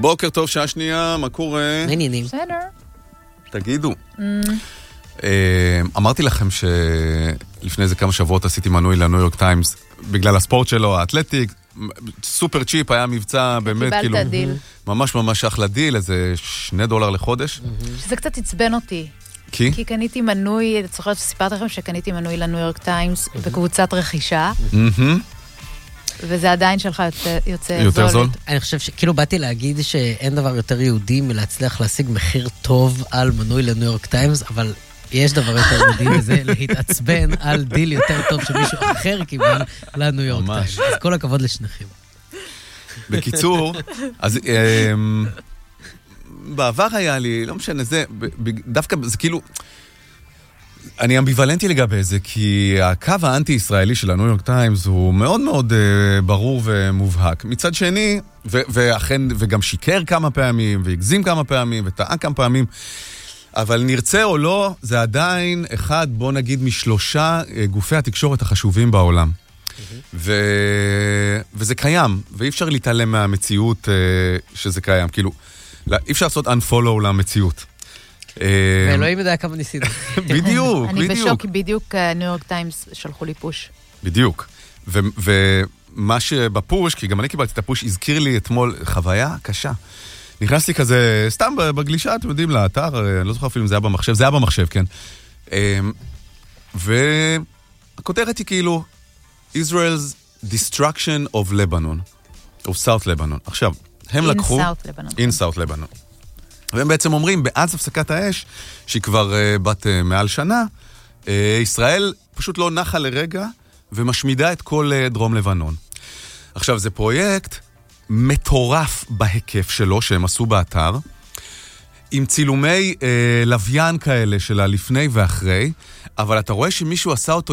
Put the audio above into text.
בוקר טוב, שעה שנייה, מה קורה? מעניינים. בסדר. תגידו. אמרתי לכם שלפני איזה כמה שבועות עשיתי מנוי לניו יורק טיימס, בגלל הספורט שלו, האתלטיק, סופר צ'יפ, היה מבצע באמת כאילו, קיבלת דיל. ממש ממש אחלה דיל, איזה $2 לחודש. שזה קצת עצבן אותי. כי? כי קניתי מנוי, את זוכרת שסיפרתי לכם שקניתי מנוי לניו יורק טיימס בקבוצת רכישה, וזה עדיין שלך יוצא יותר זול? אני חושב שכאילו באתי להגיד שאין דבר יותר יהודי מלהצליח להשיג מחיר טוב על מנוי לניו יורק טיימס, אבל יש דבר יותר יהודי וזה להתעצבן על דיל יותר טוב שמישהו אחר קיבל לניו יורק טיימס. אז כל הכבוד לשניכם. בקיצור, אז בעבר היה לי, לא משנה, זה, דווקא זה כאילו, אני אמביוולנטי לגבי זה, כי הקו האנטי-ישראלי של הניו יורק טיימס הוא מאוד מאוד ברור ומובהק. מצד שני, ואכן, וגם שיקר כמה פעמים, והגזים כמה פעמים, וטעה כמה פעמים, אבל נרצה או לא, זה עדיין אחד, בוא נגיד, משלושה גופי התקשורת החשובים בעולם. וזה קיים, ואי אפשר להתעלם מהמציאות שזה קיים. כאילו, אי אפשר לעשות unfollow למציאות. ואלוהים יודע כמה ניסינו. בדיוק, אני בדיוק. בשוק, בדיוק ניו יורק טיימס שלחו לי פוש. בדיוק. ומה שבפוש, כי גם אני קיבלתי את הפוש, הזכיר לי אתמול חוויה קשה. נכנסתי כזה, סתם בגלישה, אתם יודעים, לאתר, אני לא זוכר אפילו אם זה היה במחשב, זה היה במחשב, כן. והכותרת היא כאילו, Israel's destruction of Lebanon, of South Lebanon. עכשיו, הם לקחו... In South Lebanon. והם בעצם אומרים, בעד הפסקת האש, שהיא כבר בת מעל שנה, ישראל פשוט לא נחה לרגע, ומשמידה את כל דרום לבנון. עכשיו, זה פרויקט מטורף בהיקף שלו, שהם עשו באתר, עם צילומי לוויין כאלה שלה לפני ואחרי, אבל אתה רואה שמישהו עשה אותו